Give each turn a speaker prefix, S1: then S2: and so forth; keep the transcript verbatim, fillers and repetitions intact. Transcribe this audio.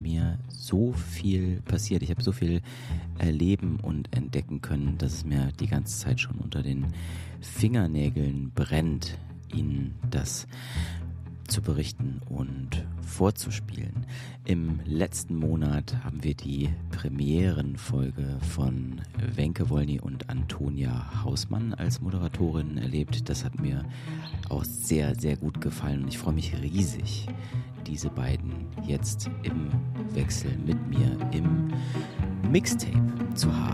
S1: mir so viel passiert. Ich habe so viel erleben und entdecken können, dass es mir die ganze Zeit schon unter den Fingernägeln brennt, Ihnen das zu berichten und vorzuspielen. Im letzten Monat haben wir die Premierenfolge von Wenke Wolny und Antonia Hausmann als Moderatorin erlebt. Das hat mir auch sehr, sehr gut gefallen und ich freue mich riesig, diese beiden jetzt im Wechsel mit mir im Mixtape zu haben.